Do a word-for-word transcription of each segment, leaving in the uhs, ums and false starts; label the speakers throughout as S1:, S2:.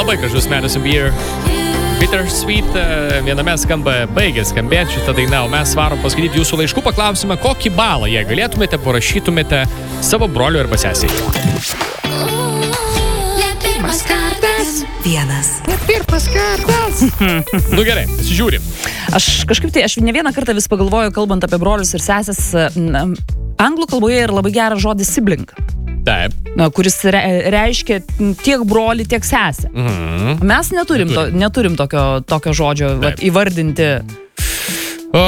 S1: Labai gražus Madison Beer. Bittersweet viename skamba baigė skambėti šitą dainą, o mes varom paskaityti jūsų laiškų, paklausime, kokį balą, jei galėtumėte, parašytumėte savo broliu arba sesiai.
S2: Pirmas kartas. Vienas.
S3: Pirmas kartas.
S1: Nu gerai, pasižiūrim.
S3: Aš kažkaip tai, aš ne vieną kartą vis pagalvoju, kalbant apie brolius ir sesės, anglų kalboje yra labai geras žodis sibling.
S1: Taip.
S3: Kuris re, reiškia tiek brolį, tiek sesę.
S1: Mhm.
S3: Mes neturim, to, neturim tokio, tokio žodžio vat, įvardinti.
S1: O,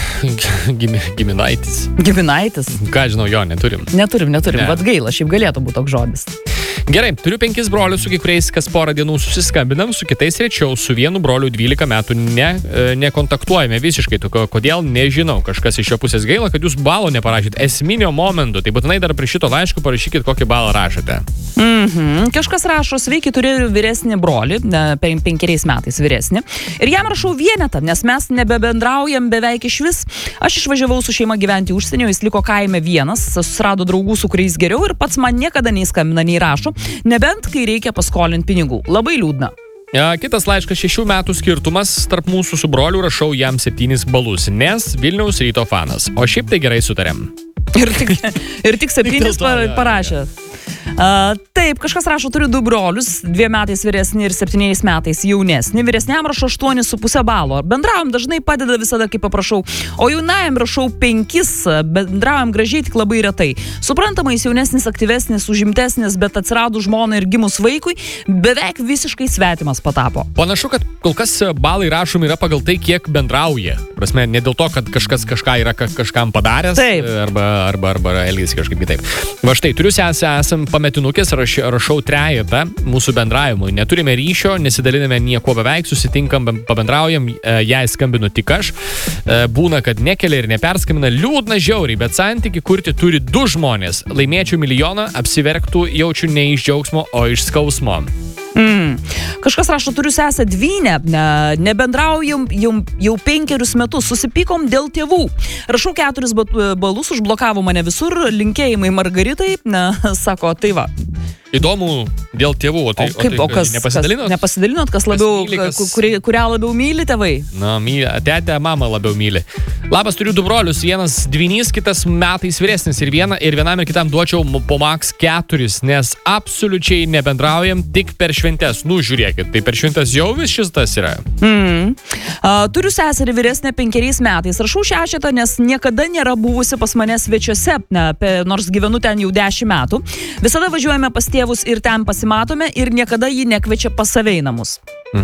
S1: gimi, giminaitis.
S3: Giminaitis.
S1: Ką žinau, jo, neturim.
S3: Neturim, neturim.
S1: Ne.
S3: Vat gaila, šiaip galėtų būti toks žodis.
S1: Gerai, turiu penkis brolius, su kai kuriais kas porą dienų susiskambinam, su kitais rečiau, su vienu broliu dvylika metų ne, nekontaktuojame visiškai. Kodėl, nežinau, kažkas iš jo pusės gaila, kad jūs balo neparašyt esminio momento, tai būtinai dar prie šito laiško parašykit, kokį balą rašote.
S3: Mhm. Kažkas rašo, sveiki, turiu vyresnį brolį, penkeriais metais vyresnį, ir jam rašau vienetą, nes mes nebebendraujam beveik iš vis. Aš išvažiavau su šeima gyventi užsienio, jis liko kaime vienas, susirado draugų, su kuriais geriau, ir pats man niekada nei skambina, nei rašo. Nebent, kai reikia paskolinti pinigų. Labai liūdna.
S1: Ja, kitas laiškas šešių metų skirtumas tarp mūsų su broliu, rašau jam septynis balus, nes Vilniaus Ryto fanas. O šiaip tai gerai sutarėm.
S3: Ir tik, ir tik septynis parašė. Uh, taip, kažkas rašo, turiu du brolius, dviem metais vyresni ir septyniais metais jaunesni. Vyresniam rašau aštuonis su pusę balo. Bendraujam dažnai, padeda visada, kai paprašau. O jaunajam rašau penkis, bendraujam gražiai, tik labai retai. Suprantama, jis jaunesnis, aktyvesnis, užimtesnis, bet atsirado žmona ir gimus vaikui, beveik visiškai svetimas patapo.
S1: Panašu, kad kol kas balai rašomi yra pagal tai, kiek bendrauja. Prasme, ne dėl to, kad kažkas kažką yra kažkam padaręs,
S3: taip.
S1: arba, arba, arba elgėsi kažkaip kitaip. Va štai, turiu sesę, esam pametinukės, raš, rašau trejetą mūsų bendravimui. Neturime ryšio, nesidaliname nieko beveik, susitinkam, pabendraujam, jai skambinu tik aš. Būna, kad nekelia ir neperskambina, liūdna žiauriai, bet santyki kurti turi du žmonės. Laimėčiau milijoną, apsiverktų, jaučiu ne iš džiaugsmo, o iš skausmo.
S3: Mm. Kažkas rašo, turiu sesę dvynę, ne, nebendraujam jau, jau penkerius metus, susipykom dėl tėvų. Rašau keturis balus, užblokavo mane visur, linkėjimai Margaritai, ne, sako, tai va.
S1: Įdomu dėl tėvų, o tai,
S3: o kaip, o tai kas, nepasidalinot? Kas, nepasidalinot, kas labiau, kas myli, kas... Kuri, kurią labiau myli tėvai?
S1: Na, myli, tetę, mamą labiau myli. Labas, turiu du brolius, vienas dvynys, kitas metais vyresnis ir, viena, ir vienam ir kitam duočiau po maks keturis, nes absoliučiai nebendraujam tik per šventes. Nu, žiūrėkit, tai per šventes jau vis šis tas yra.
S3: Mm. Uh, turiu seserį vyresnę penkeriais metais, rašau šešetą, nes niekada nėra buvusi pas mane svečiuose, ne, pe, nors gyvenu ten jau dešimt metų. Visada važiuojame pas tėvus ir ten pasimatome ir niekada jį nekviečia pas save į namus.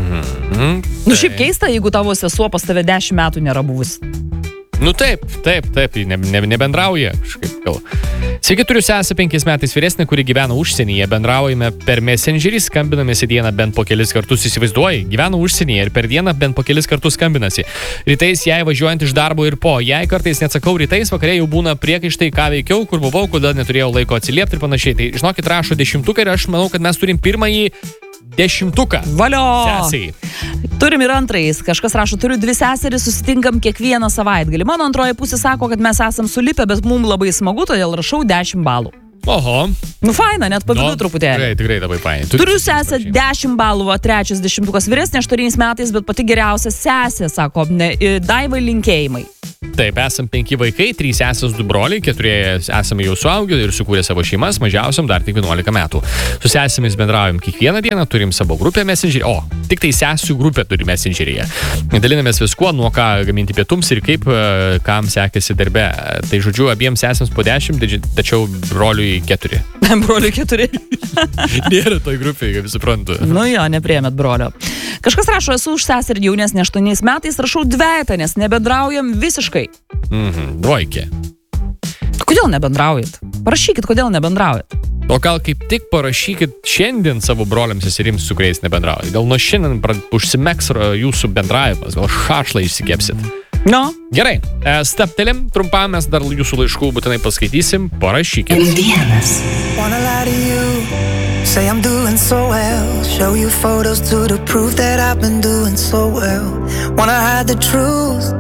S1: Mhm.
S3: Nu, šiaip keista, jeigu tavo sesuo pas tave dešimt metų nėra buvusi.
S1: Nu taip, taip, taip, ne, ne, nebendrauja kažkaip gal. Sveiki, turiu sesę penkiais metais vyresnę, kuri gyvena užsienyje, bendraujame per Messengerį, skambinamės į dieną bent po kelis kartus, įsivaizduoji, gyvena užsienyje ir per dieną bent po kelis kartus skambinasi. Rytais jai važiuojant iš darbo ir po, jai kartais neatsakau rytais, vakarė jau būna priekaištai, ką veikiau, kur buvau, kodėl neturėjau laiko atsiliepti ir panašiai. Tai žinokit, rašo dešimtuką ir aš manau, kad mes turim pirmąjį dešimtuką.
S3: Valio!
S1: Sesiai.
S3: Turim ir antrais. Kažkas rašo, turiu dvi seseris, susitinkam kiekvieną savaitgalį. Mano antroji pusė sako, kad mes esam sulipę, bet mums labai smagu, todėl rašau dešimt balų.
S1: Oho.
S3: Nu, faina, net pavydu no, truputėlį.
S1: Tikrai, tikrai labai faina.
S3: Turiu sesę dešimt balų, va, trečias dešimtukas vyresnė, aštuoniais metais, bet pati geriausia sesė, sako, ne, Daivai linkėjimai.
S1: Taip, esam penki vaikai, trys sesės, du broliai, keturi esame jau suaugę ir sukūrė savo šeimas, mažiausiam dar tik vienuolika metų. Su sesėmis bendraujam kiekvieną dieną, turim savo grupę Messengerį, o, tik tai sesių grupę turi Messengeryje. Dalinamės viskuo, nuo ką gaminti pietums ir kaip, kam sekėsi darbe. Tai žodžiu, abiems sesėms po dešimt, tačiau broliui keturi.
S3: Broliui keturi.
S1: Nėra toj grupėje, kaip suprantu.
S3: Nu jo, nepriėmėt brolio. Kažkas rašo, esu už seserį jaunesnė aštuoniais metais, rašau dvejetą, nes nebendraujam visiškai.
S1: Mhm, dvojkė.
S3: Kodėl nebendraujat? Parašykit, kodėl nebendraujat.
S1: O gal kaip tik parašykit šiandien savo broliams seserims, su kuriais nebendraujat. Gal nuo šiandien užsimeks jūsų bendravimas, gal šašlą išsikepsit.
S3: No.
S1: Gerai, staptelim, trumpam mes dar jūsų laiškų būtinai paskaitysim, parašykit.
S2: Vienas.
S4: Say I'm doing so well. Show you photos to the proof that I've been doing so well. Wanna hide the truth,